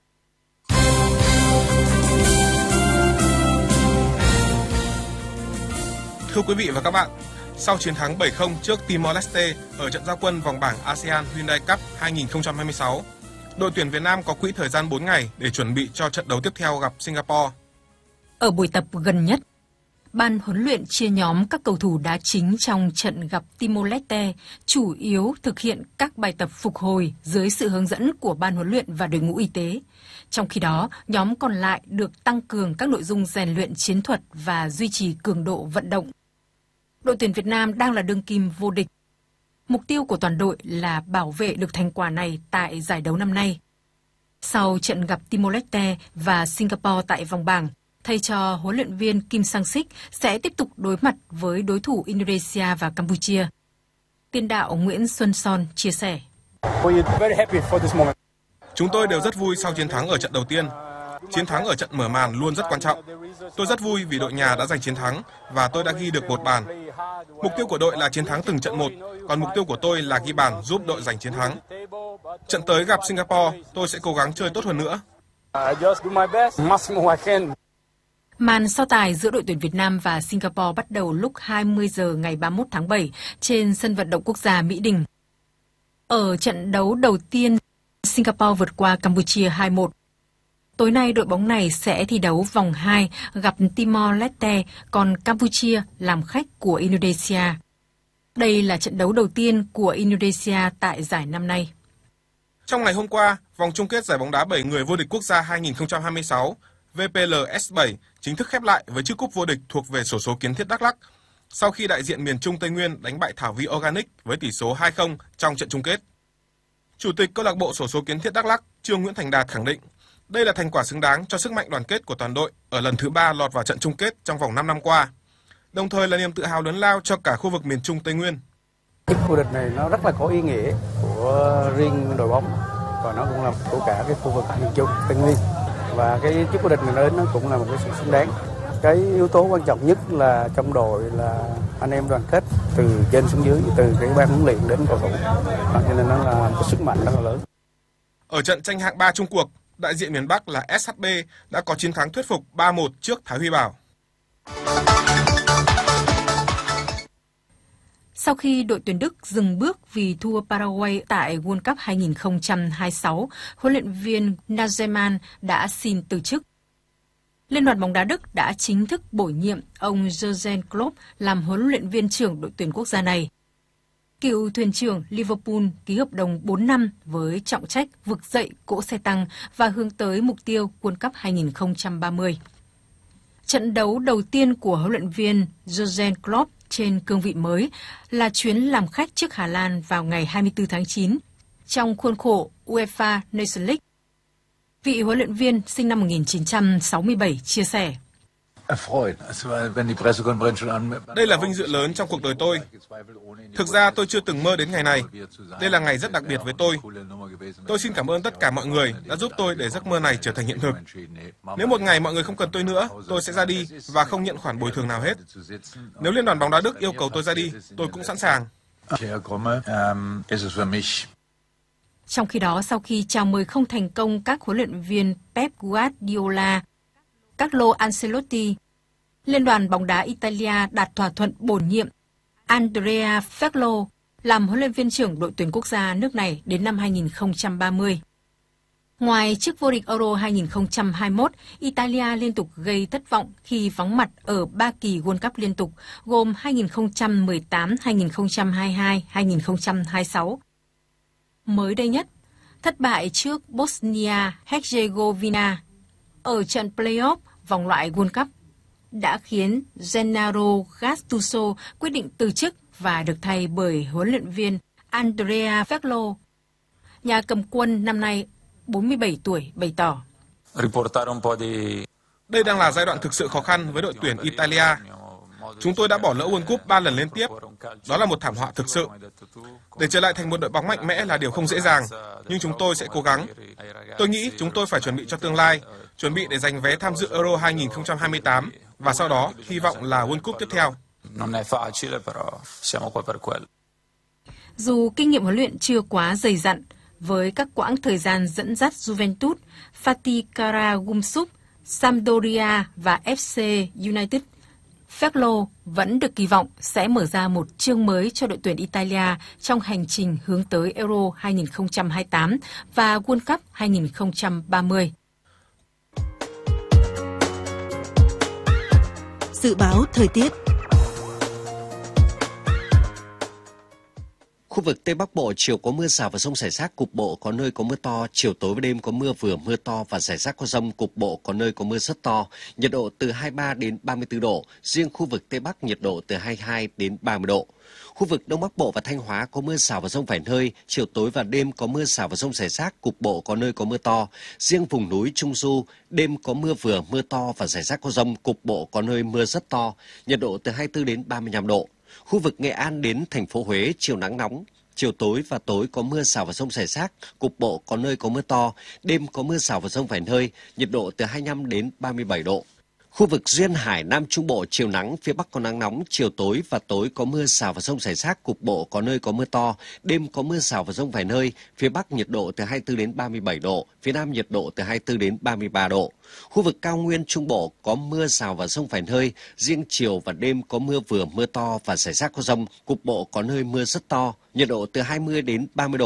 Thưa quý vị và các bạn, sau chiến thắng 7-0 trước Timor-Leste ở trận ra quân vòng bảng ASEAN Hyundai Cup 2026, đội tuyển Việt Nam có quỹ thời gian 4 ngày để chuẩn bị cho trận đấu tiếp theo gặp Singapore. Ở buổi tập gần nhất, ban huấn luyện chia nhóm các cầu thủ đá chính trong trận gặp Timor-Leste chủ yếu thực hiện các bài tập phục hồi dưới sự hướng dẫn của ban huấn luyện và đội ngũ y tế. Trong khi đó, nhóm còn lại được tăng cường các nội dung rèn luyện chiến thuật và duy trì cường độ vận động. Đội tuyển Việt Nam đang là đương kim vô địch. Mục tiêu của toàn đội là bảo vệ được thành quả này tại giải đấu năm nay. Sau trận gặp Timor-Leste và Singapore tại vòng bảng, thầy trò huấn luyện viên Kim Sang-sik sẽ tiếp tục đối mặt với đối thủ Indonesia và Campuchia. Tiền đạo Nguyễn Xuân Son chia sẻ. Chúng tôi đều rất vui sau chiến thắng ở trận đầu tiên. Chiến thắng ở trận mở màn luôn rất quan trọng. Tôi rất vui vì đội nhà đã giành chiến thắng và tôi đã ghi được 1 bàn. Mục tiêu của đội là chiến thắng từng trận một, còn mục tiêu của tôi là ghi bàn giúp đội giành chiến thắng. Trận tới gặp Singapore, tôi sẽ cố gắng chơi tốt hơn nữa. Màn so tài giữa đội tuyển Việt Nam và Singapore bắt đầu lúc 20 giờ ngày 31 tháng 7 trên sân vận động quốc gia Mỹ Đình. Ở trận đấu đầu tiên, Singapore vượt qua Campuchia 2-1. Tối nay đội bóng này sẽ thi đấu vòng 2 gặp Timor-Leste, còn Campuchia làm khách của Indonesia. Đây là trận đấu đầu tiên của Indonesia tại giải năm nay. Trong ngày hôm qua, vòng chung kết giải bóng đá 7 người vô địch quốc gia 2026 VPL S7 chính thức khép lại với chiếc cúp vô địch thuộc về xổ số Kiến Thiết Đắk Lắk, sau khi đại diện miền Trung Tây Nguyên đánh bại Thảo Vi Organic với tỷ số 2-0 trong trận chung kết. Chủ tịch câu lạc bộ xổ số Kiến Thiết Đắk Lắk Trương Nguyễn Thành Đạt khẳng định đây là thành quả xứng đáng cho sức mạnh đoàn kết của toàn đội ở lần thứ 3 lọt vào trận chung kết trong vòng 5 năm qua, đồng thời là niềm tự hào lớn lao cho cả khu vực miền Trung Tây Nguyên. Chiếc vô địch này nó rất là có ý nghĩa của riêng đội bóng và nó cũng là của cả cái khu vực miền Trung Tây Nguyên, và cái chiếc vô địch này đến nó cũng là một cái sự xứng đáng. Cái yếu tố quan trọng nhất là trong đội là anh em đoàn kết từ trên xuống dưới, từ cái ban huấn luyện đến cầu thủ, cho nên nó là một sức mạnh rất là lớn. Ở trận tranh hạng 3 chung cuộc, đại diện miền Bắc là SHB đã có chiến thắng thuyết phục 3-1 trước Thái Huy Bảo. Sau khi đội tuyển Đức dừng bước vì thua Paraguay tại World Cup 2026, huấn luyện viên Nagelsmann đã xin từ chức. Liên đoàn bóng đá Đức đã chính thức bổ nhiệm ông Jurgen Klopp làm huấn luyện viên trưởng đội tuyển quốc gia này. Cựu thuyền trưởng Liverpool ký hợp đồng 4 năm với trọng trách vực dậy cỗ xe tăng và hướng tới mục tiêu World Cup 2030. Trận đấu đầu tiên của huấn luyện viên Jurgen Klopp trên cương vị mới là chuyến làm khách trước Hà Lan vào ngày 24 tháng 9 trong khuôn khổ UEFA Nations League. Vị huấn luyện viên sinh năm 1967 chia sẻ: Đây là vinh dự lớn trong cuộc đời tôi. Thực ra tôi chưa từng mơ đến ngày này. Đây là ngày rất đặc biệt với tôi. Tôi xin cảm ơn tất cả mọi người đã giúp tôi để giấc mơ này trở thành hiện thực. Nếu một ngày mọi người không cần tôi nữa, tôi sẽ ra đi và không nhận khoản bồi thường nào hết. Nếu Liên đoàn bóng đá Đức yêu cầu tôi ra đi, tôi cũng sẵn sàng. Trong khi đó, sau khi chào mời không thành công các huấn luyện viên Pep Guardiola, Carlo Ancelotti, Liên đoàn bóng đá Italia đạt thỏa thuận bổ nhiệm Andrea Pirlo làm huấn luyện viên trưởng đội tuyển quốc gia nước này đến năm 2030. Ngoài chức vô địch Euro 2021, Italia liên tục gây thất vọng khi vắng mặt ở 3 kỳ World Cup liên tục, gồm 2018, 2022, 2026. Mới đây nhất, thất bại trước Bosnia-Herzegovina ở trận play-off vòng loại World Cup đã khiến Gennaro Gattuso quyết định từ chức và được thay bởi huấn luyện viên Andrea Pirlo. Nhà cầm quân năm nay 47 tuổi bày tỏ: Đây đang là giai đoạn thực sự khó khăn với đội tuyển Italia. Chúng tôi đã bỏ lỡ World Cup 3 lần liên tiếp. Đó là một thảm họa thực sự. Để trở lại thành một đội bóng mạnh mẽ là điều không dễ dàng, nhưng chúng tôi sẽ cố gắng. Tôi nghĩ chúng tôi phải chuẩn bị cho tương lai, chuẩn bị để giành vé tham dự Euro 2028 và sau đó hy vọng là World Cup tiếp theo. Dù kinh nghiệm huấn luyện chưa quá dày dặn, với các quãng thời gian dẫn dắt Juventus, Fatih Karagümrük, Sampdoria và FC United, Pirlo vẫn được kỳ vọng sẽ mở ra một chương mới cho đội tuyển Italia trong hành trình hướng tới Euro 2028 và World Cup 2030. Dự báo thời tiết. Khu vực Tây Bắc Bộ chiều có mưa rào và dông rải rác, cục bộ có nơi có mưa to, chiều tối và đêm có mưa vừa mưa to và rải rác có dông, cục bộ có nơi có mưa rất to. Nhiệt độ từ 23 đến 34 độ, riêng khu vực Tây Bắc nhiệt độ từ 22 đến 30 độ. Khu vực Đông Bắc Bộ và Thanh Hóa có mưa rào và dông vài nơi, chiều tối và đêm có mưa rào và dông rải rác, cục bộ có nơi có mưa to. Riêng vùng núi Trung Du, đêm có mưa vừa mưa to và rải rác có dông, cục bộ có nơi mưa rất to, nhiệt độ từ 24 đến 35 độ. Khu vực Nghệ An đến thành phố Huế chiều nắng nóng, chiều tối và tối có mưa rào và dông rải rác, cục bộ có nơi có mưa to, đêm có mưa rào và dông vài nơi, nhiệt độ từ 25 đến 37 độ. Khu vực Duyên Hải Nam Trung Bộ chiều nắng, phía Bắc có nắng nóng, chiều tối và tối có mưa rào và dông rải rác, cục bộ có nơi có mưa to, đêm có mưa rào và dông vài nơi, phía Bắc nhiệt độ từ 24 đến 37 độ, phía Nam nhiệt độ từ 24 đến 33 độ. Khu vực Cao Nguyên Trung Bộ có mưa rào và dông vài nơi, riêng chiều và đêm có mưa vừa mưa to và rải rác có dông, cục bộ có nơi mưa rất to, nhiệt độ từ 20 đến 30 độ.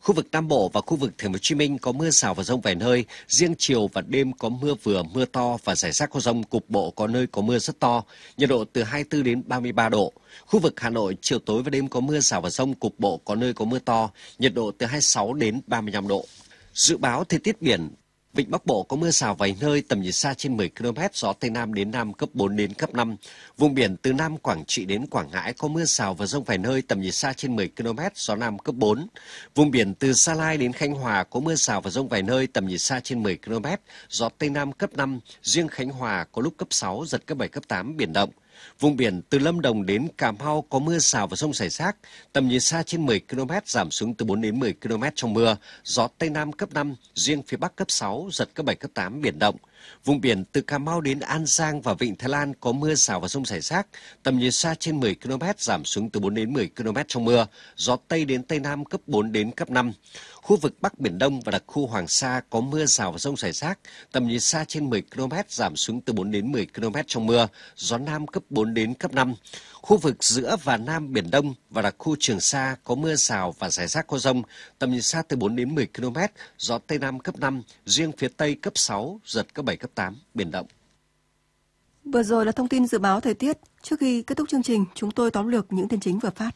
Khu vực Nam Bộ và khu vực Thành phố Hồ Chí Minh có mưa rào và dông vài nơi, riêng chiều và đêm có mưa vừa, mưa to và rải rác có dông, cục bộ có nơi có mưa rất to, nhiệt độ từ 24 đến 33 độ. Khu vực Hà Nội chiều tối và đêm có mưa rào và dông, cục bộ có nơi có mưa to, nhiệt độ từ 26 đến 35 độ. Dự báo thời tiết biển, Vịnh Bắc Bộ có mưa rào vài nơi, tầm nhìn xa trên 10 km, gió Tây Nam đến Nam cấp 4 đến cấp 5. Vùng biển từ Nam Quảng Trị đến Quảng Ngãi có mưa rào và dông vài nơi, tầm nhìn xa trên 10 km, gió Nam cấp 4. Vùng biển từ Gia Lai đến Khánh Hòa có mưa rào và dông vài nơi, tầm nhìn xa trên 10 km, gió Tây Nam cấp 5, riêng Khánh Hòa có lúc cấp 6, giật cấp 7, cấp 8, biển động. Vùng biển từ Lâm Đồng đến Cà Mau có mưa rào và dông rải rác, tầm nhìn xa trên 10 km, giảm xuống từ 4 đến 10 km trong mưa, gió Tây Nam cấp 5, riêng phía Bắc cấp 6, giật cấp 7, cấp 8, biển động. Vùng biển từ Cà Mau đến An Giang và Vịnh Thái Lan có mưa rào và dông rải rác, tầm nhìn xa trên 10 km, giảm xuống từ 4 đến 10 km trong mưa, gió Tây đến Tây Nam cấp 4 đến cấp 5. Khu vực Bắc Biển Đông và đặc khu Hoàng Sa có mưa rào và dông rải rác, tầm nhìn xa trên 10 km, giảm xuống từ 4 đến 10 km trong mưa, gió Nam cấp 4 đến cấp 5. Khu vực giữa và Nam Biển Đông và đặc khu Trường Sa có mưa rào và rải rác có dông, tầm nhìn xa từ 4 đến 10 km, gió Tây Nam cấp 5, riêng phía Tây cấp 6, giật cấp 7, cấp 8, biển động. Vừa rồi là thông tin dự báo thời tiết. Trước khi kết thúc chương trình, chúng tôi tóm lược những tin chính vừa phát.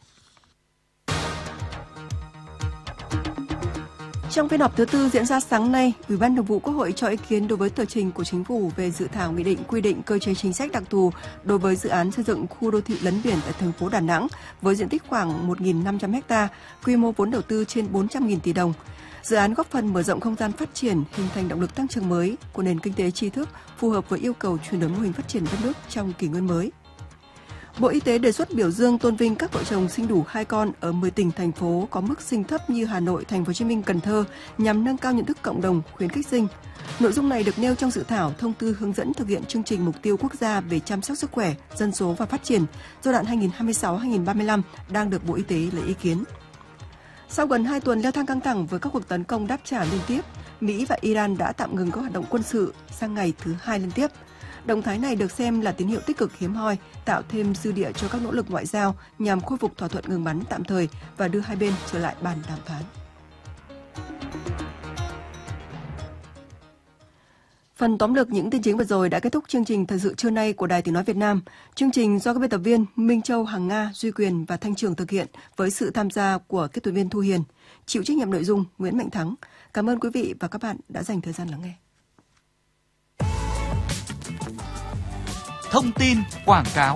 Trong phiên họp thứ tư diễn ra sáng nay, Ủy ban Thường vụ Quốc hội cho ý kiến đối với tờ trình của Chính phủ về dự thảo nghị định quy định cơ chế chính sách đặc thù đối với dự án xây dựng khu đô thị lấn biển tại thành phố Đà Nẵng với diện tích khoảng 1.500 ha, quy mô vốn đầu tư trên 400.000 tỷ đồng. Dự án góp phần mở rộng không gian phát triển, hình thành động lực tăng trưởng mới của nền kinh tế tri thức phù hợp với yêu cầu chuyển đổi mô hình phát triển đất nước trong kỷ nguyên mới. Bộ Y tế đề xuất biểu dương tôn vinh các vợ chồng sinh đủ 2 con ở 10 tỉnh, thành phố có mức sinh thấp như Hà Nội, Thành phố Hồ Chí Minh, Cần Thơ nhằm nâng cao nhận thức cộng đồng, khuyến khích sinh. Nội dung này được nêu trong dự thảo thông tư hướng dẫn thực hiện chương trình mục tiêu quốc gia về chăm sóc sức khỏe, dân số và phát triển giai đoạn 2026-2035 đang được Bộ Y tế lấy ý kiến. Sau gần 2 tuần leo thang căng thẳng với các cuộc tấn công đáp trả liên tiếp, Mỹ và Iran đã tạm ngừng các hoạt động quân sự sang ngày thứ 2 liên tiếp. Động thái này được xem là tín hiệu tích cực hiếm hoi, tạo thêm dư địa cho các nỗ lực ngoại giao nhằm khôi phục thỏa thuận ngừng bắn tạm thời và đưa hai bên trở lại bàn đàm phán. Phần tóm lược những tin chính vừa rồi đã kết thúc chương trình Thời sự trưa nay của Đài Tiếng nói Việt Nam. Chương trình do các biên tập viên Minh Châu, Hằng Nga, Duy Quyền và Thanh Trường thực hiện với sự tham gia của kỹ thuật viên Thu Hiền, chịu trách nhiệm nội dung Nguyễn Mạnh Thắng. Cảm ơn quý vị và các bạn đã dành thời gian lắng nghe. Thông tin quảng cáo.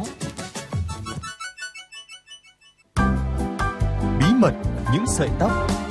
Bí mật những sợi tóc.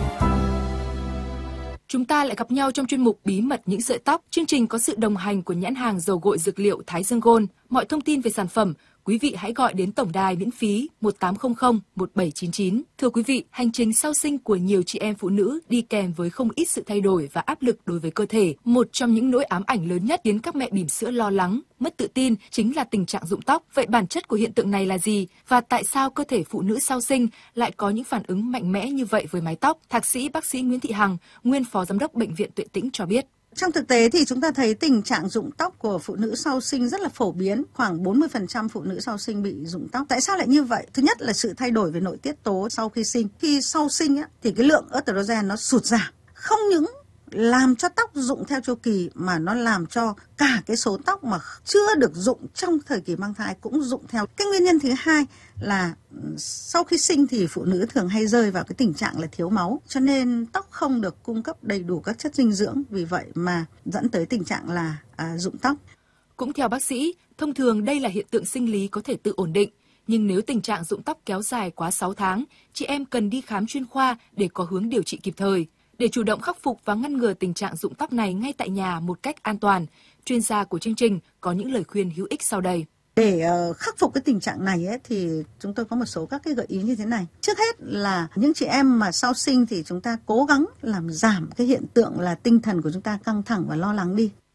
Chúng ta lại gặp nhau trong chuyên mục Bí mật những sợi tóc. Chương trình có sự đồng hành của nhãn hàng dầu gội dược liệu Thái Dương Gold. Mọi thông tin về sản phẩm, quý vị hãy gọi đến tổng đài miễn phí 1800 1799. Thưa quý vị, hành trình sau sinh của nhiều chị em phụ nữ đi kèm với không ít sự thay đổi và áp lực đối với cơ thể. Một trong những nỗi ám ảnh lớn nhất khiến các mẹ bỉm sữa lo lắng, mất tự tin chính là tình trạng rụng tóc. Vậy bản chất của hiện tượng này là gì? Và tại sao cơ thể phụ nữ sau sinh lại có những phản ứng mạnh mẽ như vậy với mái tóc? Thạc sĩ bác sĩ Nguyễn Thị Hằng, nguyên phó giám đốc Bệnh viện Tuệ Tĩnh cho biết. Trong thực tế thì chúng ta thấy tình trạng rụng tóc của phụ nữ sau sinh rất là phổ biến, khoảng 40% phụ nữ sau sinh bị rụng tóc. Tại sao lại như vậy? Thứ nhất là sự thay đổi về nội tiết tố sau khi sinh. Khi sau sinh thì cái lượng estrogen nó sụt giảm. Không những làm cho tóc rụng theo chu kỳ mà nó làm cho cả cái số tóc mà chưa được rụng trong thời kỳ mang thai cũng rụng theo. Cái nguyên nhân thứ hai là sau khi sinh thì phụ nữ thường hay rơi vào cái tình trạng là thiếu máu, cho nên tóc không được cung cấp đầy đủ các chất dinh dưỡng, vì vậy mà dẫn tới tình trạng là rụng tóc. Cũng theo bác sĩ, thông thường đây là hiện tượng sinh lý có thể tự ổn định. Nhưng nếu tình trạng rụng tóc kéo dài quá 6 tháng, chị em cần đi khám chuyên khoa để có hướng điều trị kịp thời. Để chủ động khắc phục và ngăn ngừa tình trạng rụng tóc này ngay tại nhà một cách an toàn, chuyên gia của chương trình có những lời khuyên hữu ích sau đây. Để khắc phục cái tình trạng này thì chúng tôi có một số các cái gợi ý như thế này. Trước hết là những chị em mà sau sinh thì chúng ta cố gắng làm giảm cái hiện tượng là tinh thần của chúng ta căng thẳng và lo lắng đi.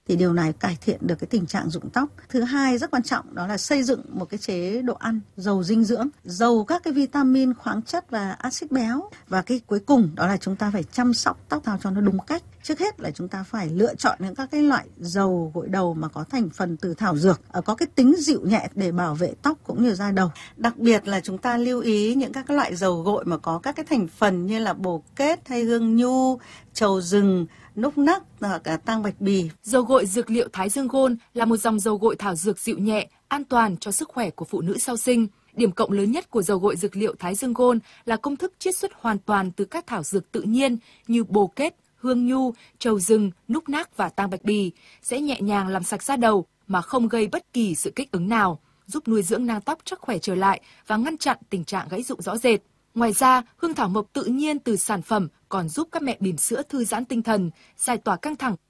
thì điều này cải thiện được cái tình trạng rụng tóc. Thứ hai rất quan trọng đó là xây dựng một cái chế độ ăn giàu dinh dưỡng, giàu các cái vitamin, khoáng chất và axit béo. Và cái cuối cùng đó là chúng ta phải chăm sóc tóc sao cho nó đúng cách. Trước hết là chúng ta phải lựa chọn những các cái loại dầu gội đầu mà có thành phần từ thảo dược, có cái tính dịu nhẹ để bảo vệ tóc cũng như da đầu. Đặc biệt là chúng ta lưu ý những các cái loại dầu gội mà có các cái thành phần như là bồ kết hay hương nhu, trầu rừng, núc nắc, cả tang bạch bì. Dầu gội dược liệu Thái Dương Gold là một dòng dầu gội thảo dược dịu nhẹ, an toàn cho sức khỏe của phụ nữ sau sinh. Điểm cộng lớn nhất của dầu gội dược liệu Thái Dương Gold là công thức chiết xuất hoàn toàn từ các thảo dược tự nhiên như bồ kết, hương nhu, trầu rừng, núc nác và tang bạch bì, sẽ nhẹ nhàng làm sạch da đầu mà không gây bất kỳ sự kích ứng nào, giúp nuôi dưỡng nang tóc chắc khỏe trở lại và ngăn chặn tình trạng gãy rụng rõ rệt. Ngoài ra, hương thảo mộc tự nhiên từ sản phẩm còn giúp các mẹ bỉm sữa thư giãn tinh thần, giải tỏa căng thẳng